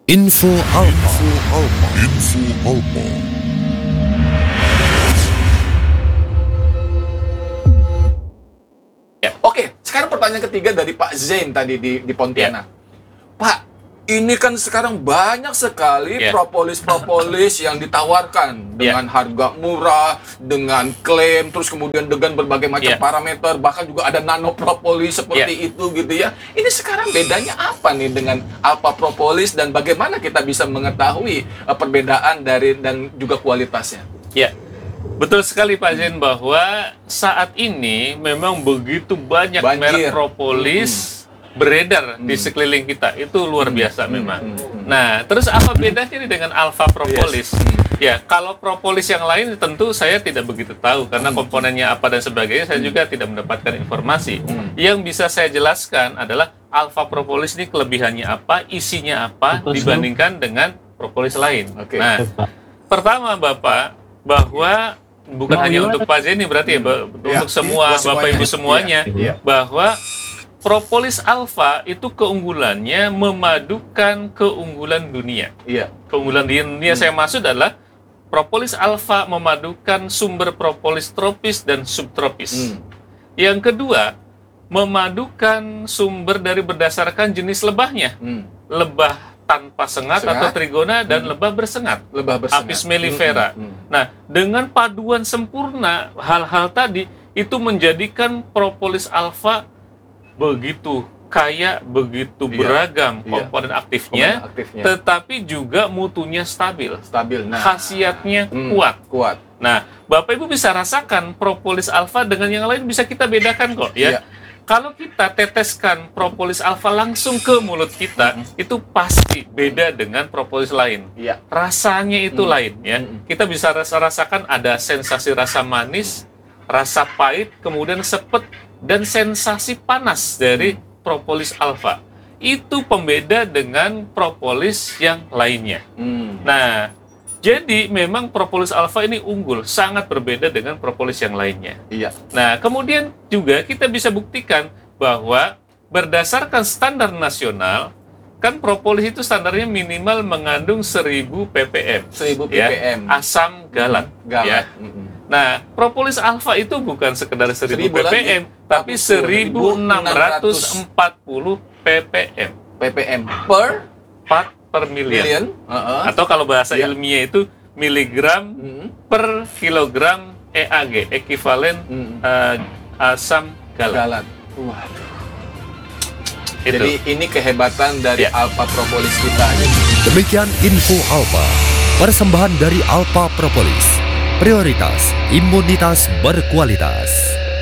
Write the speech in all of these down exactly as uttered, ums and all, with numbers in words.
Info Alpa. Info Alpa. Info Alpa. Ya, oke. Sekarang pertanyaan ketiga dari Pak Zain tadi di, di Pontianak. Ya. Pak, ini kan sekarang banyak sekali ya. propolis-propolis yang ditawarkan dengan ya. harga murah, dengan klaim, terus kemudian dengan berbagai macam ya. parameter, bahkan juga ada nano propolis seperti ya. itu gitu ya. Ini sekarang bedanya apa nih dengan alpha propolis dan bagaimana kita bisa mengetahui uh, perbedaan dari dan juga kualitasnya? Ya. Betul sekali Pak Zain bahwa saat ini memang begitu banyak Banjir. merek propolis hmm. beredar hmm. di sekeliling kita. Itu luar biasa hmm. memang. Hmm. Nah, terus apa bedanya nih dengan alpha propolis? Yes. Hmm. Ya, kalau propolis yang lain tentu saya tidak begitu tahu karena komponennya apa dan sebagainya saya juga tidak mendapatkan informasi. Hmm. Yang bisa saya jelaskan adalah alpha propolis ini kelebihannya apa, isinya apa Betul, dibandingkan dengan propolis lain. Okay. Nah, pertama Bapak, bahwa bukan hanya untuk Pak Zain berarti ya, untuk ya, semua ya, Bapak Ibu semuanya, ya, ya. bahwa propolis alpha itu keunggulannya memadukan keunggulan dunia. Iya. Keunggulan dunia hmm. saya maksud adalah propolis alpha memadukan sumber propolis tropis dan subtropis. Hmm. Yang kedua, memadukan sumber dari berdasarkan jenis lebahnya. Hmm. Lebah tanpa sengat, sengat atau trigona dan hmm. lebah bersengat, lebah bersengat. Apis mellifera. Hmm. Hmm. Nah, dengan paduan sempurna hal-hal tadi itu menjadikan propolis alpha begitu kaya, begitu iya. beragam komponen, iya. aktifnya, komponen aktifnya, tetapi juga mutunya stabil, stabil. Nah. khasiatnya hmm. kuat, kuat. Nah, Bapak Ibu bisa rasakan propolis alpha dengan yang lain bisa kita bedakan kok, ya. Iya. Kalau kita teteskan propolis alpha langsung ke mulut kita, mm. itu pasti beda dengan propolis lain. Yeah. Rasanya itu mm. lain, ya. Mm. Kita bisa rasa rasakan ada sensasi rasa manis, rasa pahit, kemudian sepet dan sensasi panas dari mm. propolis alpha. Itu pembeda dengan propolis yang lainnya. Mm. Nah, jadi memang propolis alpha ini unggul, sangat berbeda dengan propolis yang lainnya. Iya. Nah, kemudian juga kita bisa buktikan bahwa berdasarkan standar nasional, kan propolis itu standarnya minimal mengandung seribu ppm. seribu ppm. Ya, asam galat. Galat. Ya. Nah, propolis alpha itu bukan sekedar seribu ppm, lagi, tapi seribu enam ratus empat puluh ppm. ppm per part per million, million. Uh-huh. Atau kalau bahasa yeah. ilmiah itu miligram mm-hmm. per kilogram E A G, ekivalen mm-hmm. uh, asam galat. galat. Waduh. Jadi ini kehebatan dari yeah. alpha propolis kita. Demikian info alpha, persembahan dari alpha propolis, prioritas imunitas berkualitas.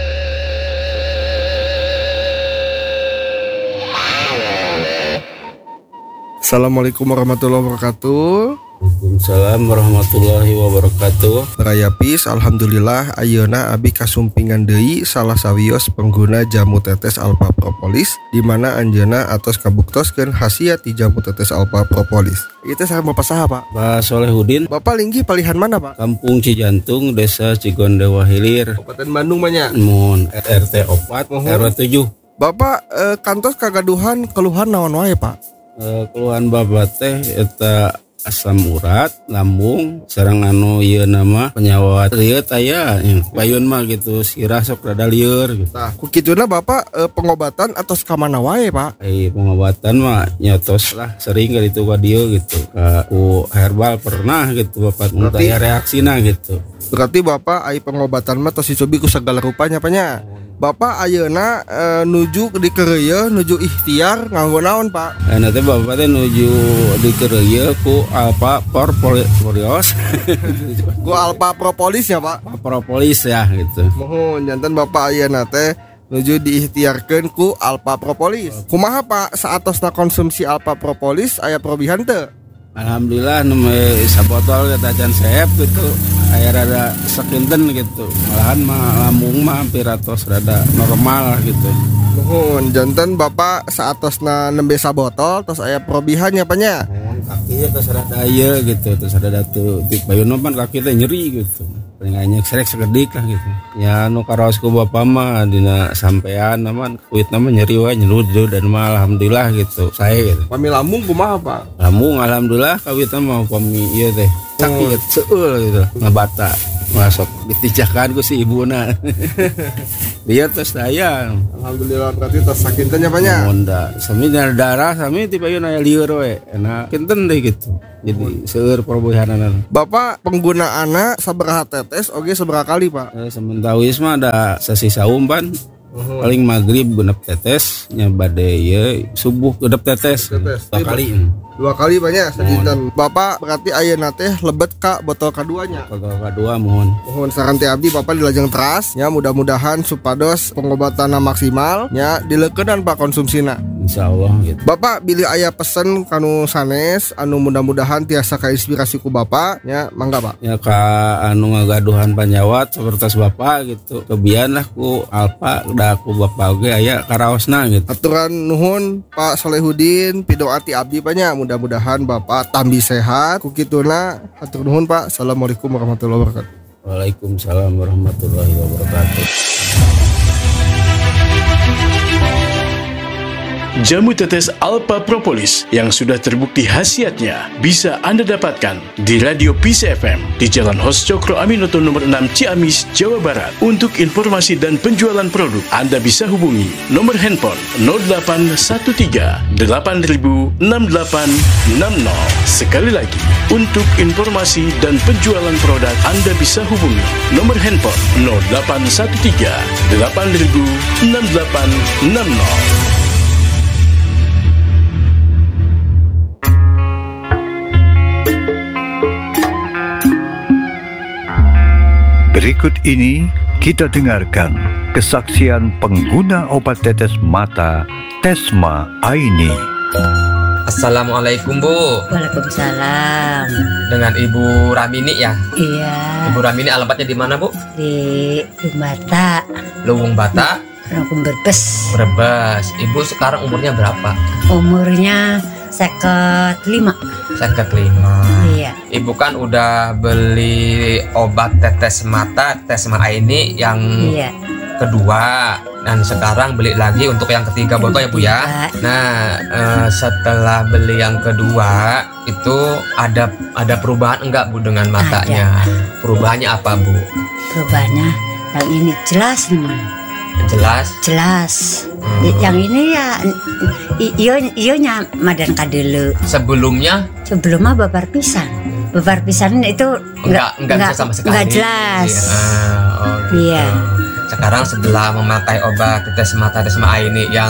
Assalamualaikum warahmatullahi wabarakatuh. Waalaikumsalam warahmatullahi wabarakatuh. Rayapis, alhamdulillah ayeuna abi kasumpingan deui salah sawios pengguna jamu tetes alpha propolis di mana anjeunna atos kabuktoskeun khasiat ti jamu tetes alpha propolis. Itu saya Bapak saha, Pak? Pak Solehudin. Bapak linggih palihan mana, Pak? Kampung Cijantung, Desa Cigondewa Hilir, Kabupaten Bandung manya. Mun R T empat R W tujuh. Bapak eh, kantos kagaduhan keluhan naon wae, Pak? Uh, keluhan babat teh eta asam urat, lambung, sareng anu ieu nama penyawat lieur aya payun mah gitu, sirah sok rada lieur gitu. Nah, ku kituna Bapak e, pengobatan atos ka mana wae, Pak? Eh, pengobatan mah nyotos lah sering ka ditu ka dieu gitu. Ka ku herbal pernah gitu Bapak mun aya reaksina gitu. Berarti Bapak ai pengobatan mah tos dicobi ku segala rupanya apanya? Bapak ayeuna e, nuju di kereuyeun nuju ikhtiar nganggo naon, Pak? Eh nanti Bapak teh nuju di kereuyeun ku alpha propolis. Ku alpha propolis ya, Pak? Propolis ya gitu. Mohon janten Bapak ayeuna teh nuju diikhtiarkeun ku alpha propolis. Kumaha Pak saatosna konsumsi alpha propolis aya perubahan teu? Alhamdulillah nembe sabotol kita can sehep gitu. Aya rada sekinten gitu. Malahan mah lambung mah hampir atos rada normal gitu. Mohon janten Bapak saatosna nembe sabotol tos aya perubahannya apanya? Mohon kaki tos rada ieu gitu, tos rada datu. Di payun mah kaki teh nyeri gitu. Paling serek sekedik lah gitu. Ya nu karaosku bapak mah dina sampean naman kuit nama nyeri wae nyelud dan mah alhamdulillah gitu. Saya gitu. Pami lambung kumaha Pak? Lambung alhamdulillah kawit mah pami ieu teh. Sakit seueur gitu ngabata. Masuk ditijakan ku si ibuna. Dia terus saya. Alhamdulillah berarti tos sakintennya banyak. Monda, sami darah sami tiba ieu aya lieur we. Enak kinten deh gitu. Jadi seueur perboyanan. Bapak penggunaanna sabaraha tetes oge sabaraha kali Pak? Eh, sementawis mah ada sesisa umpan. Uhum. Paling maghrib genep tetes nya bade ieu subuh genep tetes. tetes. Dua kali. Dua kali banyak sakinten. Bapak berarti ayeuna teh lebet ka botol kaduanya. Botol kadua mohon. Mohon saran teh abdi Bapak dilajeng teras nya mudah-mudahan supados pengobatanna maksimal nya dileukeunnan Pak konsumsina. Insyaallah gitu. Bapak bilih aya pesen kanu sanes anu mudah-mudahan tiasa kainspirasi ku Bapak nya mangga Pak. Ya ka anu ngagaduhan panjawat sapertos Bapak gitu. Kebian lah ku Alfa da ku Bapak oge aya karaosna gitu. Aturan nuhun Pak Solehudin pidoati abdi banyak mudah-mudahan Bapak tambi sehat kukituna atur nuhun Pak. Assalamualaikum warahmatullahi wabarakatuh. Waalaikumsalam warahmatullahi wabarakatuh. Jamu tetes Alpha Propolis yang sudah terbukti khasiatnya bisa Anda dapatkan di Radio Peace F M di Jalan Hos Cokro Aminoto nomor enam Ciamis, Jawa Barat. Untuk informasi dan penjualan produk, Anda bisa hubungi nomor handphone nol delapan satu tiga delapan nol enam delapan enam nol. Sekali lagi, untuk informasi dan penjualan produk, Anda bisa hubungi nomor handphone nol delapan satu tiga delapan nol enam delapan enam nol. Berikut ini kita dengarkan kesaksian pengguna obat tetes mata Tesma Aini. Assalamualaikum Bu. Waalaikumsalam. Dengan Ibu Ramini ya? Iya. Ibu Ramini alamatnya di mana Bu? Di Luwung Bata. Luwung Bata. Luwung Brebes. Brebes. Ibu sekarang umurnya berapa? Umurnya seket lima. Seket lima. Iya. Ibu kan udah beli obat tetes mata Tesma Aini yang iya. kedua, dan sekarang beli lagi untuk yang ketiga botol ya Bu ya. Nah eh, setelah beli yang kedua itu ada ada perubahan enggak Bu dengan matanya? Ada. Perubahannya apa Bu? Perubahannya yang ini jelas nih. Jelas. Jelas. Hmm. Yang ini ya iyo iyonya madan kadelu. Sebelumnya? Sebelumnya babar pisan. Babar pisan itu enggak enggak, enggak sama sekali. Enggak jelas. Ya, oh gitu. Iya. Sekarang setelah memakai obat tetes mata Tesma Aini yang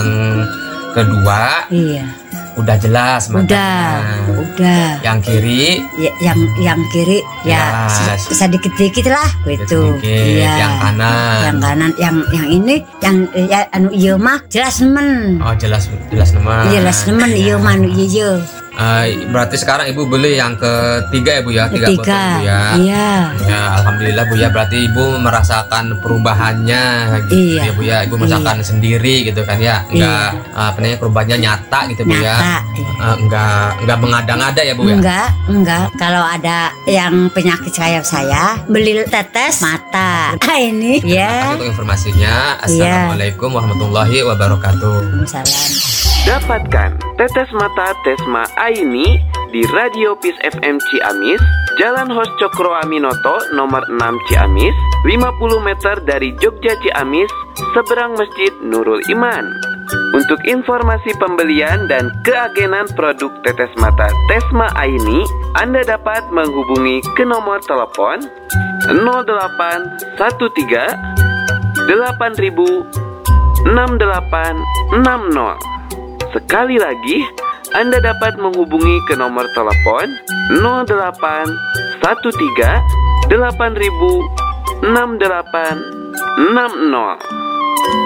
kedua, iya. Udah jelas matanya. Udah, udah. Yang kiri, ya, yang yang kiri ya sedikit-sedikit lah gitu. Iya. Yang kanan. Yang kanan, yang yang ini yang ya anu ieu mah jelas nemen. Oh, jelas jelas nemen. Iya, jelas nemen ieu mah anu ieu. Uh, berarti sekarang Ibu beli yang ketiga ya Bu ya, tiga ketiga. botol Bu ya. Iya. Ya, alhamdulillah Bu ya, berarti Ibu merasakan perubahannya gitu iya. ya Bu ya. Ibu merasakan iya. sendiri gitu kan ya. Enggak iya. uh, apa namanya perubahannya nyata gitu Bu nyata, ya. Iya. Uh, enggak enggak mengada-ngada ya Bu ya. Enggak, enggak. Kalau ada yang penyakit kayak saya, beli tetes mata. Ah ini ya. Untuk informasinya, Assalamualaikum iya. warahmatullahi wabarakatuh. Waalaikumsalam. Dapatkan tetes mata Tesma Aini di Radio Peace F M Ciamis, Jalan Hos Cokro Aminoto nomor enam Ciamis, lima puluh meter dari Jogja Ciamis, seberang Masjid Nurul Iman. Untuk informasi pembelian dan keagenan produk tetes mata Tesma Aini, Anda dapat menghubungi ke nomor telepon nol delapan satu tiga delapan nol enam delapan enam nol. Sekali lagi, Anda dapat menghubungi ke nomor telepon nol delapan satu tiga delapan nol enam delapan enam nol.